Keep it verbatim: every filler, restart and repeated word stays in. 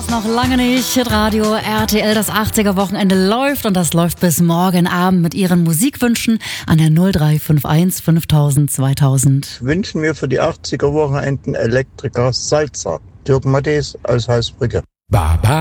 ist noch lange nicht Hitradio R T L. Das achtziger-Wochenende läuft und das läuft bis morgen Abend mit Ihren Musikwünschen an der null drei fünf eins fünftausend zweitausend. Wünschen wir für die achtziger-Wochenenden Elektriker Salzer. Dirk Mattis aus Heißbrücke. Baba.